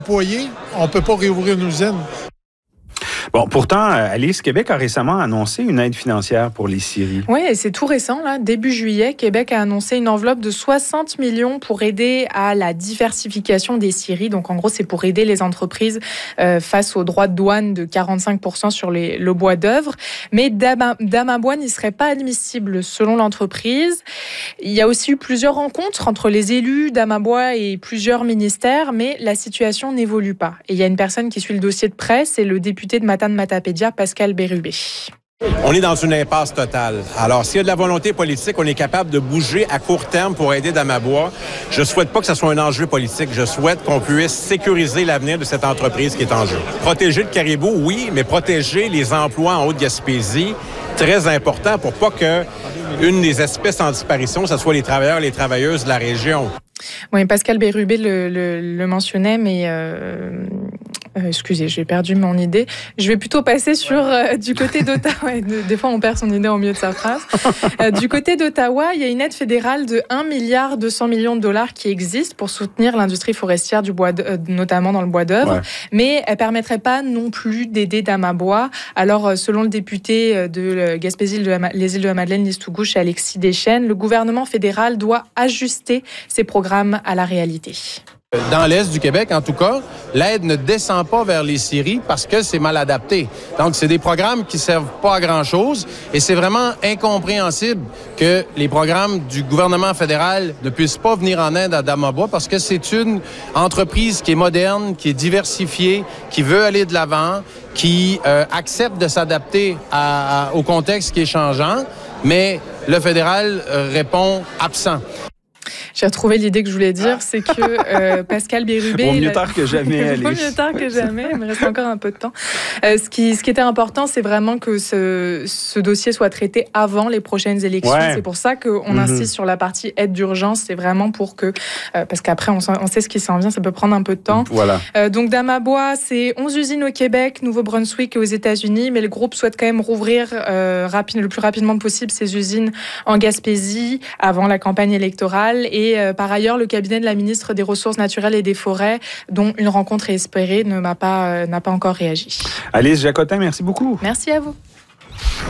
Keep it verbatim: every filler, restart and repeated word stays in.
Employés, on ne peut pas réouvrir une usine. Bon, pourtant, Alice, Québec a récemment annoncé une aide financière pour les scieries. Oui, et c'est tout récent, là. Début juillet, Québec a annoncé une enveloppe de soixante millions pour aider à la diversification des scieries. Donc, en gros, c'est pour aider les entreprises euh, face aux droits de douane de quarante-cinq pour cent sur les, le bois d'œuvre. Mais Damabois n'y serait pas admissible, selon l'entreprise. Il y a aussi eu plusieurs rencontres entre les élus Damabois et plusieurs ministères, mais la situation n'évolue pas. Et il y a une personne qui suit le dossier de près, c'est le député de Matane-Matapédia, Pascal Bérubé. On est dans une impasse totale. Alors, s'il y a de la volonté politique, on est capable de bouger à court terme pour aider Damabois. Je souhaite pas que ce soit un enjeu politique. Je souhaite qu'on puisse sécuriser l'avenir de cette entreprise qui est en jeu. Protéger le caribou, oui, mais protéger les emplois en Haute-Gaspésie, très important pour pas que une des espèces en disparition, ce soit les travailleurs et les travailleuses de la région. Oui, Pascal Bérubé le, le, le mentionnait, mais... Euh... Euh, excusez, j'ai perdu mon idée. Je vais plutôt passer sur euh, du côté d'Ottawa. Des fois, on perd son idée au milieu de sa phrase. Euh, du côté d'Ottawa, il y a une aide fédérale de un milliard deux cents millions de dollars qui existe pour soutenir l'industrie forestière du bois, de, notamment dans le bois d'œuvre. Ouais. Mais elle permettrait pas non plus d'aider Damabois. Alors, selon le député de Gaspésie, de la, les îles de la Madeleine, Listougouche et Alexis Deschênes, le gouvernement fédéral doit ajuster ses programmes à la réalité. Dans l'Est du Québec, en tout cas, l'aide ne descend pas vers les scieries parce que c'est mal adapté. Donc, c'est des programmes qui servent pas à grand-chose et c'est vraiment incompréhensible que les programmes du gouvernement fédéral ne puissent pas venir en aide à Damabois parce que c'est une entreprise qui est moderne, qui est diversifiée, qui veut aller de l'avant, qui euh, accepte de s'adapter à, à, au contexte qui est changeant, mais le fédéral euh, répond absent. J'ai retrouvé l'idée que je voulais dire, c'est que euh, Pascal Bérubé... Bon, mieux a... tard que jamais, Alice. Bon, mieux tard que jamais, il me reste encore un peu de temps. Euh, ce, qui, ce qui était important, c'est vraiment que ce, ce dossier soit traité avant les prochaines élections. Ouais. C'est pour ça qu'on mm-hmm. insiste sur la partie aide d'urgence. C'est vraiment pour que... Euh, parce qu'après, on, on sait ce qui s'en vient, ça peut prendre un peu de temps. Voilà. Euh, donc, Damabois, c'est onze usines au Québec, Nouveau-Brunswick et aux États-Unis, mais le groupe souhaite quand même rouvrir euh, rapide, le plus rapidement possible ces usines en Gaspésie avant la campagne électorale. Et Et euh, par ailleurs, le cabinet de la ministre des Ressources naturelles et des Forêts, dont une rencontre est espérée, ne m'a pas, euh, n'a pas encore réagi. Alice Jacotin, merci beaucoup. Merci à vous.